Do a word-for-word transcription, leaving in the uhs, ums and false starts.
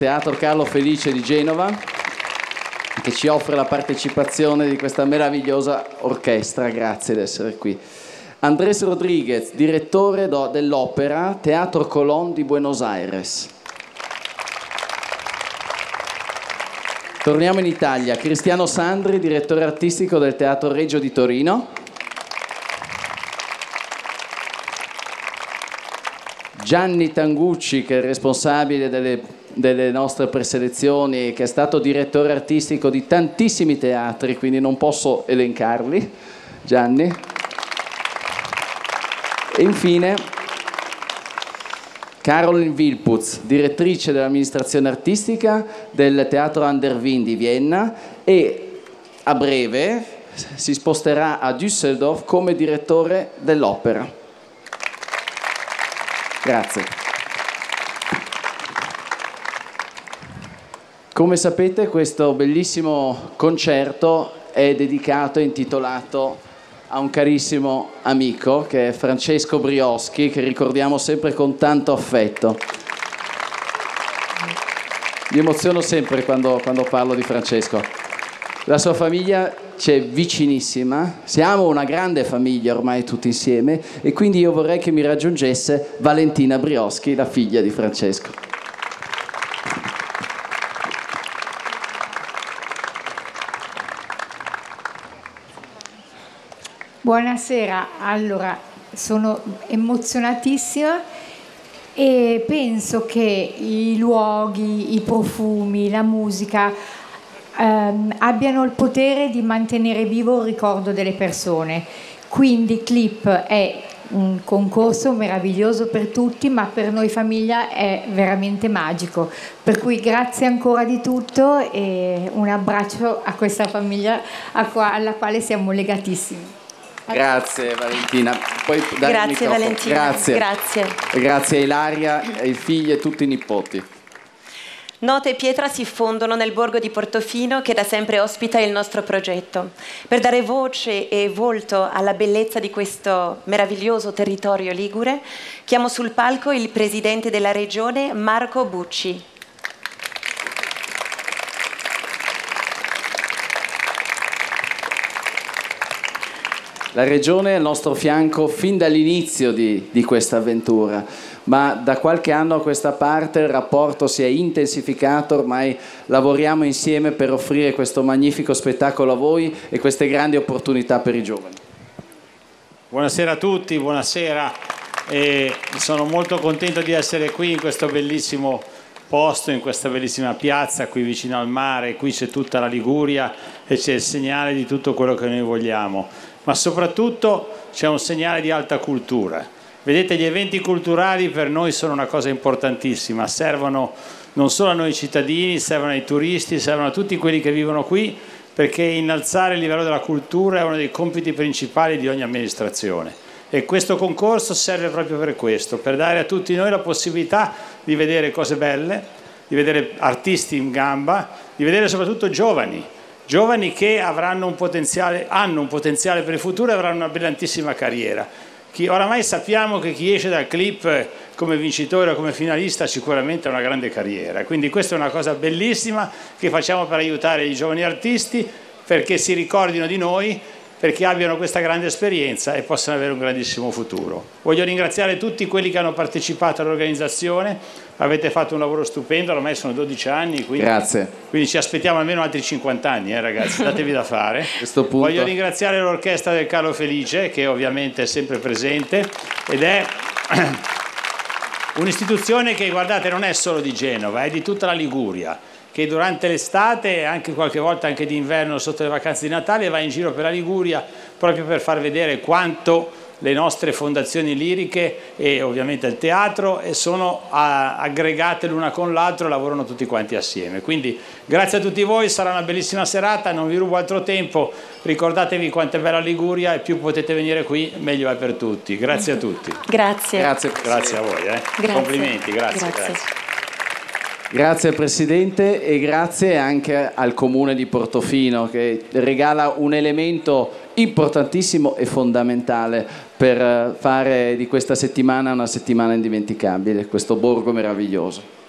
Teatro Carlo Felice di Genova, che ci offre la partecipazione di questa meravigliosa orchestra. Grazie di essere qui. Andrés Rodríguez, direttore do, dell'Opera Teatro Colón di Buenos Aires. Torniamo in Italia. Cristiano Sandri, direttore artistico del Teatro Regio di Torino. Gianni Tangucci, che è il responsabile delle delle nostre preselezioni, che è stato direttore artistico di tantissimi teatri, quindi non posso elencarli. Gianni. E infine Caroline Wilputz, direttrice dell'amministrazione artistica del Teatro An der Wien di Vienna, e a breve si sposterà a Düsseldorf come direttore dell'Opera. Grazie. Come sapete, questo bellissimo concerto è dedicato e intitolato a un carissimo amico che è Francesco Brioschi, che ricordiamo sempre con tanto affetto. Mi emoziono sempre quando, quando parlo di Francesco. La sua famiglia ci è vicinissima, siamo una grande famiglia ormai tutti insieme, e quindi io vorrei che mi raggiungesse Valentina Brioschi, la figlia di Francesco. Buonasera, allora sono emozionatissima e penso che i luoghi, i profumi, la musica ehm, abbiano il potere di mantenere vivo il ricordo delle persone. Quindi Clip è un concorso meraviglioso per tutti, ma per noi famiglia è veramente magico. Per cui grazie ancora di tutto e un abbraccio a questa famiglia alla quale siamo legatissimi. Grazie Valentina. Poi grazie Valentina. Grazie. Grazie. E grazie a Ilaria, ai figli e tutti i nipoti. Nota e pietra si fondono nel borgo di Portofino, che da sempre ospita il nostro progetto. Per dare voce e volto alla bellezza di questo meraviglioso territorio ligure, chiamo sul palco il presidente della regione, Marco Bucci. La Regione è al nostro fianco fin dall'inizio di, di questa avventura, ma da qualche anno a questa parte il rapporto si è intensificato, ormai lavoriamo insieme per offrire questo magnifico spettacolo a voi e queste grandi opportunità per i giovani. Buonasera a tutti, buonasera. E sono molto contento di essere qui in questo bellissimo posto, in questa bellissima piazza, qui vicino al mare. Qui c'è tutta la Liguria e c'è il segnale di tutto quello che noi vogliamo. Ma soprattutto c'è un segnale di alta cultura. Vedete, gli eventi culturali per noi sono una cosa importantissima, servono non solo a noi cittadini, servono ai turisti, servono a tutti quelli che vivono qui, perché innalzare il livello della cultura è uno dei compiti principali di ogni amministrazione. E questo concorso serve proprio per questo, per dare a tutti noi la possibilità di vedere cose belle, di vedere artisti in gamba, di vedere soprattutto giovani, giovani che avranno un potenziale, hanno un potenziale per il futuro e avranno una brillantissima carriera. Chi, oramai sappiamo che chi esce dal Clip come vincitore o come finalista sicuramente ha una grande carriera, quindi questa è una cosa bellissima che facciamo per aiutare i giovani artisti, perché si ricordino di noi, perché abbiano questa grande esperienza e possano avere un grandissimo futuro. Voglio ringraziare tutti quelli che hanno partecipato all'organizzazione, avete fatto un lavoro stupendo, ormai sono dodici anni, quindi, Grazie. quindi ci aspettiamo almeno altri cinquanta anni, eh, ragazzi, datevi da fare. Questo punto. Voglio ringraziare l'orchestra del Carlo Felice, che ovviamente è sempre presente, ed è un'istituzione che, guardate, non è solo di Genova, è di tutta la Liguria, che durante l'estate e anche qualche volta anche d'inverno sotto le vacanze di Natale va in giro per la Liguria proprio per far vedere quanto le nostre fondazioni liriche e ovviamente il teatro sono aggregate l'una con l'altro e lavorano tutti quanti assieme. Quindi grazie a tutti voi, sarà una bellissima serata, non vi rubo altro tempo, ricordatevi quanto è bella Liguria e più potete venire qui meglio è per tutti. Grazie a tutti. Grazie. Grazie, grazie a voi. Eh. Grazie. Complimenti, grazie. Grazie. grazie. Grazie Presidente, e grazie anche al Comune di Portofino, che regala un elemento importantissimo e fondamentale per fare di questa settimana una settimana indimenticabile, questo borgo meraviglioso.